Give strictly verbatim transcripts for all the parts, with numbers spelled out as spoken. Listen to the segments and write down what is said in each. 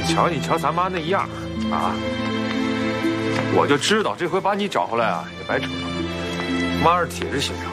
瞧你瞧咱妈那样啊，我就知道这回把你找回来啊也白扯了。妈是铁石心肠。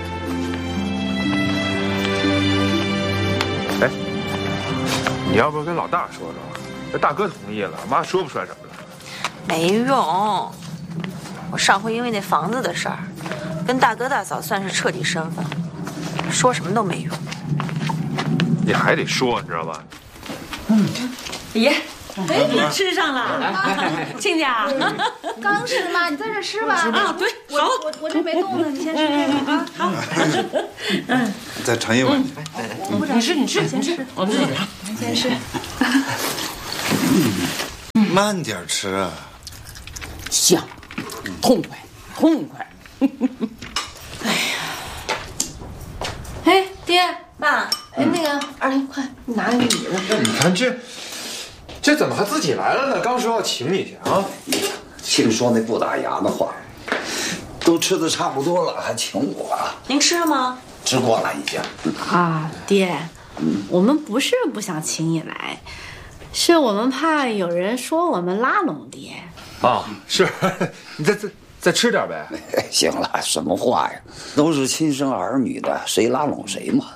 哎，你要不跟老大说说？这大哥同意了，妈说不出来什么来。 没用，我上回因为那房子的事儿，跟大哥大嫂算是彻底生分了，说什么都没用。 你还得说，你知道吧？ 嗯，爷，哎，吃上了，亲家， 刚吃妈，你在这吃吧。 啊，对，好， 我我这没动呢，你先吃这个啊。好， 嗯，再盛一碗。 你吃，你吃，先吃，我们自己吃。 您先吃。 慢点吃啊。 香，痛快，痛快。 哎呀，哎，爹妈，哎，那个二林，快你拿个米子。 你看这，这怎么还自己来了呢？刚说要请你去啊。 净说那不打牙的话，都吃的差不多了，还请我啊？ 您吃了吗？ 吃过了已经。 啊，爹，我们不是不想请你来，是我们怕有人说我们拉拢爹。 啊，是，你再再再吃点呗。 行了，什么话呀？都是亲生儿女的，谁拉拢谁嘛。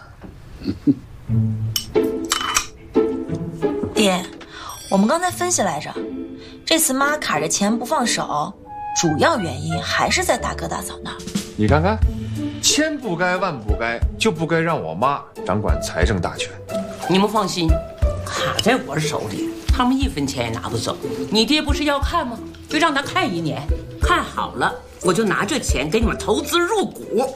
爹，我们刚才分析来着，这次妈卡着钱不放手，主要原因还是在大哥大嫂那儿。 你看看，千不该万不该，就不该让我妈掌管财政大权。 你们放心，卡在我手里，他们一分钱也拿不走。你爹不是要看吗？就让他看一年，看好了，我就拿这钱给你们投资入股。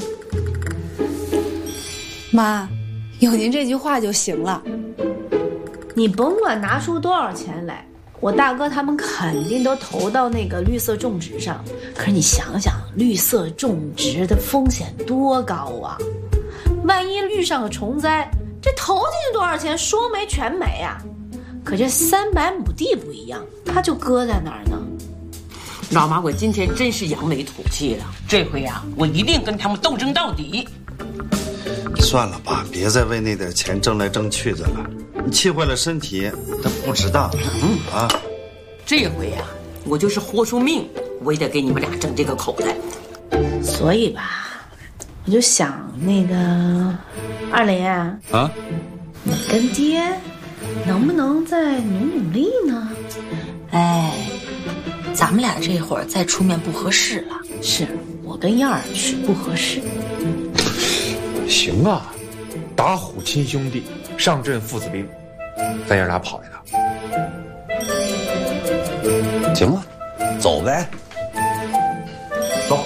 妈，有您这句话就行了。你甭管拿出多少钱来，我大哥他们肯定都投到那个绿色种植上。可是你想想，绿色种植的风险多高啊！万一遇上个虫灾，这投进去多少钱说没全没啊！可这三百亩地不一样，它就搁在那儿呢。 老妈，我今天真是扬眉吐气了，这回啊，我一定跟他们斗争到底。 算了吧，别再为那点钱争来争去的了，你气坏了身体，他不值当。嗯啊， 这回呀、啊，我就是豁出命，我也得给你们俩争这个口袋。 所以吧，我就想那个二林啊， 啊， 你跟爹能不能再努努力呢？ 哎，咱们俩这会儿再出面不合适了。 是我跟燕儿是不合适。 行啊，打虎亲兄弟，上阵父子兵，咱爷俩跑一趟。 行啊，走呗。 走。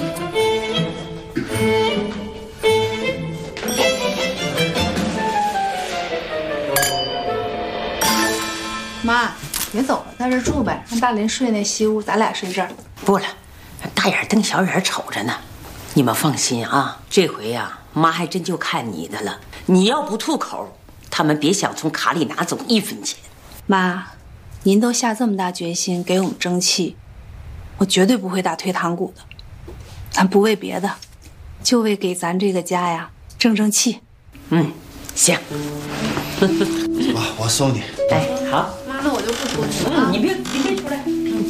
妈，别走了，在这住呗，让大林睡那西屋，咱俩睡这儿。 不了，大眼瞪小眼瞅着呢。你们放心啊，这回呀、啊，妈还真就看你的了。你要不吐口，他们别想从卡里拿走一分钱。 妈，您都下这么大决心给我们争气，我绝对不会打退堂鼓的。咱不为别的，就为给咱这个家呀争争气。 嗯，行。 走吧，我送你。 哎，好。 妈，那我就不出去了。 嗯，你别，你别出来。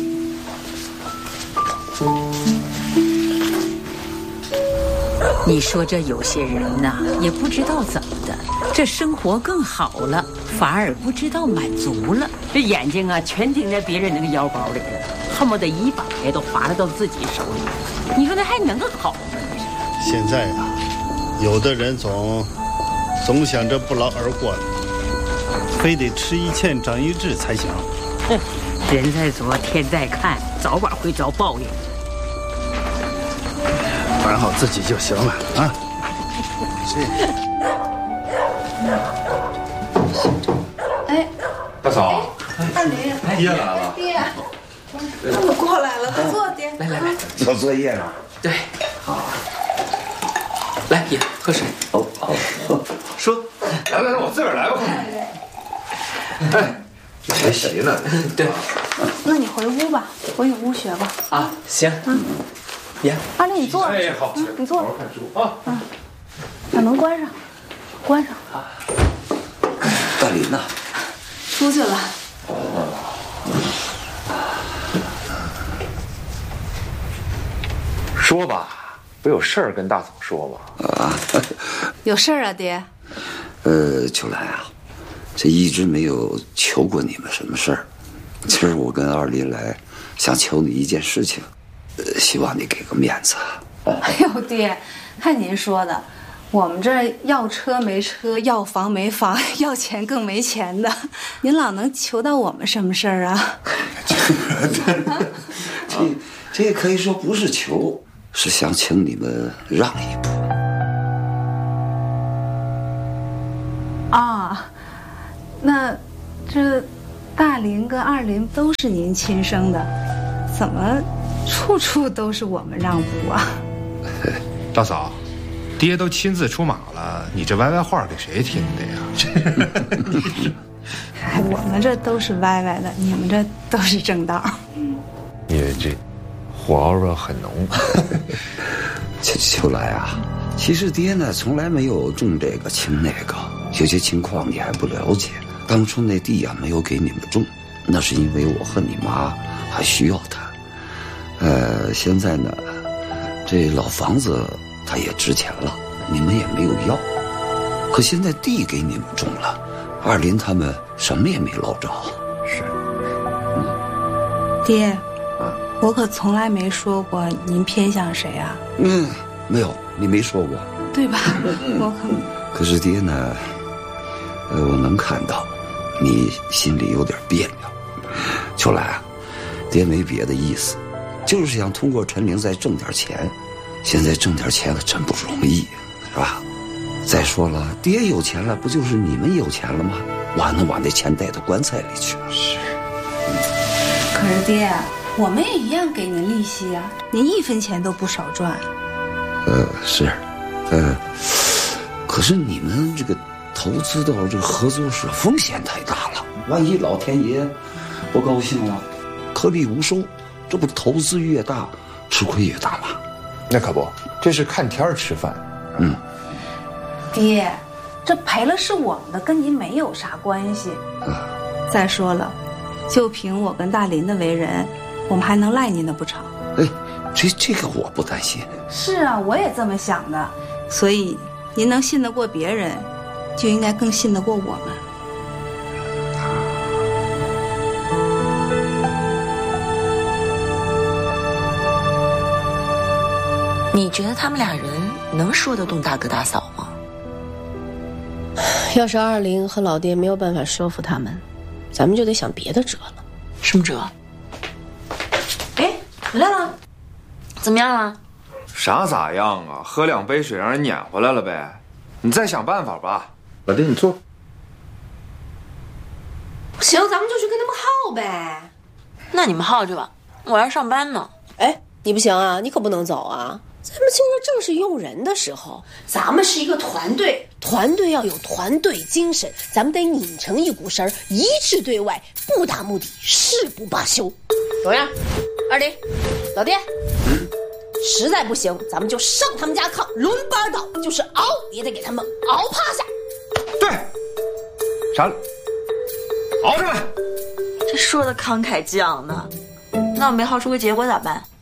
你说这有些人呐，也不知道怎么的，这生活更好了，反而不知道满足了。这眼睛啊，全盯在别人那个腰包里了，恨不得一把钱都划拉到自己手里。你说那还能好吗？ 现在呀、啊，有的人总总想着不劳而获，非得吃一堑长一智才行。 哼，人在做，天在看，早晚会遭报应。 管好自己就行了啊！是。 哎， 大嫂， 二林， 爹来了。 爹，我过来了，快坐，爹。 来来来， 做作业呢？ 对，好。来，爷喝水。 哦哦， 说，来来来，我自个儿来吧。哎，学习呢？ 对。 那你回屋吧，回你屋学吧。 啊，行。嗯。爷， 二林，你坐。 哎，好， 嗯，你坐。 好好看书啊。 嗯，把门关上，关上。 大林呢？ 出去了。 说吧，不有事儿跟大嫂说吗？ 啊， 有事儿啊，爹？ 呃，秋兰啊，这一直没有求过你们什么事儿。今儿我跟二林来，想求你一件事情，呃，希望你给个面子。 哎呦，爹，看您说的，我们这要车没车，要房没房，要钱更没钱的，您老能求到我们什么事儿啊？ 这这可以说不是求，是想请你们让一步。 啊，那这大林跟二林都是您亲生的，怎么处处都是我们让步啊？ 大嫂，爹都亲自出马了，你这歪歪话给谁听的呀？ 哎，我们这都是歪歪的，你们这都是正道。 你这火味很浓。 秋秋来啊，其实爹呢从来没有种这个轻那个，有些情况你还不了解。当初那地呀、啊、没有给你们种，那是因为我和你妈还需要它。呃，现在呢，这老房子它也值钱了，你们也没有要。可现在地给你们种了，二林他们什么也没捞着。 是， 嗯、爹，我可从来没说过您偏向谁啊？ 嗯，没有，你没说过， 对吧？我可…… 可是爹呢，呃，我能看到你心里有点别扭。秋兰啊，爹没别的意思，就是想通过陈玲再挣点钱。现在挣点钱可真不容易，是吧？再说了，爹有钱了，不就是你们有钱了吗？我还能把那钱带到棺材里去。 是。 可是爹，我们也一样给您利息啊，您一分钱都不少赚。 呃，是，呃，可是你们这个投资到这个合作社风险太大了，万一老天爷不高兴了，颗粒无收，这不投资越大，吃亏越大吗？ 那可不，这是看天儿吃饭。 嗯， 爹，这赔了是我们的，跟您没有啥关系。 啊， 再说了，就凭我跟大林的为人，我们还能赖您的不成？ 哎，这这个我不担心。 是啊，我也这么想的。所以您能信得过别人，就应该更信得过我们。 你觉得他们俩人能说得动大哥大嫂吗？ 要是二林和老爹没有办法说服他们，咱们就得想别的辙了。 什么辙？哎，回来了，怎么样了？ 啥咋样啊？喝两杯水让人撵回来了呗。你再想办法吧。老爹，你坐。 行，咱们就去跟他们耗呗。 那你们耗着吧，我要上班呢。 哎，你不行啊，你可不能走啊。咱们今儿正是用人的时候，咱们是一个团队，团队要有团队精神，咱们得拧成一股绳，一致对外，不达目的誓不罢休。怎么样，二林，老爹？嗯，实在不行，咱们就上他们家炕，轮班倒，就是熬也得给他们熬趴下。 对，啥？熬上来。 这说的慷慨激昂的，那我没耗出个结果咋办？